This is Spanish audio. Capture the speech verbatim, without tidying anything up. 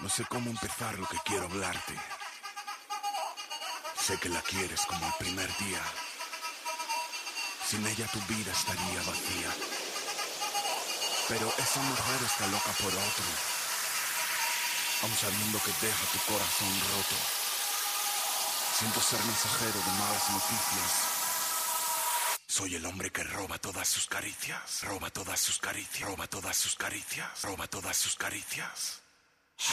No sé cómo empezar lo que quiero hablarte. Sé que la quieres como el primer día. Sin ella tu vida estaría vacía. Pero esa mujer está loca por otro, aun sabiendo que deja tu corazón roto. Siento ser mensajero de malas noticias. Soy el hombre que roba todas sus caricias. Roba todas sus caricias. Roba todas sus caricias. Roba todas sus caricias.